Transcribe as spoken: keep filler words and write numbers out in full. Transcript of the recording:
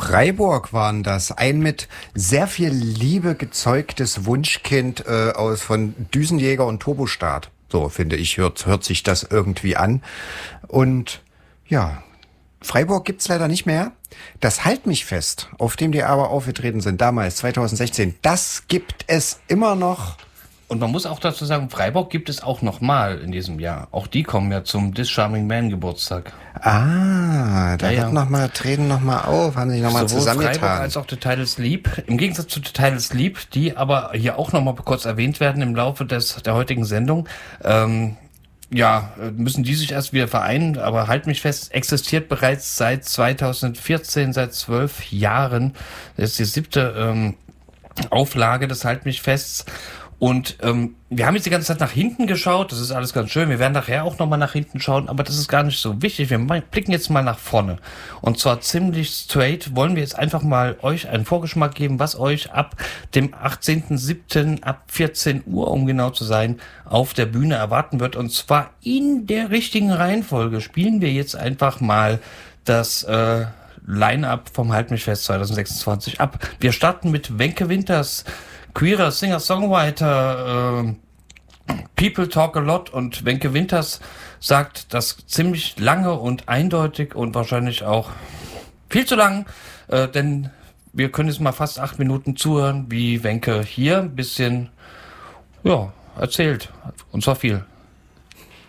Freiburg waren das. Ein mit sehr viel Liebe gezeugtes Wunschkind äh, aus von Düsenjäger und Turbostart. So, finde ich, hört, hört sich das irgendwie an. Und ja, Freiburg gibt's leider nicht mehr. Das Halt mich fest, auf dem die aber aufgetreten sind, damals, zwanzig sechzehn, das gibt es immer noch. Und man muss auch dazu sagen, Freiburg gibt es auch nochmal in diesem Jahr. Auch die kommen ja zum This Charming Man Geburtstag. Ah, da ja, wird ja. nochmal, treten nochmal auf, haben sich nochmal zusammengetan. Sowohl Freiburg als auch The Title Sleep. Im Gegensatz zu The Title Sleep, die aber hier auch nochmal kurz erwähnt werden im Laufe des der heutigen Sendung. Ähm, ja, müssen die sich erst wieder vereinen, aber halt mich fest, existiert bereits seit zweitausendvierzehn, seit zwölf Jahren. Das ist die siebte ähm, Auflage des Halt mich Fests. Und ähm, wir haben jetzt die ganze Zeit nach hinten geschaut, das ist alles ganz schön, wir werden nachher auch nochmal nach hinten schauen, aber das ist gar nicht so wichtig, wir blicken jetzt mal nach vorne. Und zwar ziemlich straight wollen wir jetzt einfach mal euch einen Vorgeschmack geben, was euch ab dem achtzehnten siebten ab vierzehn Uhr, um genau zu sein, auf der Bühne erwarten wird. Und zwar in der richtigen Reihenfolge spielen wir jetzt einfach mal das äh, Line-Up vom Halt mich fest zwanzig sechsundzwanzig ab. Wir starten mit Wenke Winters, queerer Singer-Songwriter, äh, People Talk a Lot, und Wenke Winters sagt das ziemlich lange und eindeutig und wahrscheinlich auch viel zu lang, äh, denn wir können jetzt mal fast acht Minuten zuhören, wie Wenke hier ein bisschen, ja, erzählt. Und zwar viel.